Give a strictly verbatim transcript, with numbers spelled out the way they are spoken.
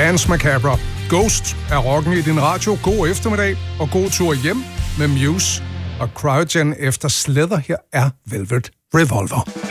Dance Macabre. Ghost er rocken i din radio. God eftermiddag og god tur hjem med Muse og Cryogen efter Slither. Her er Velvet Revolver.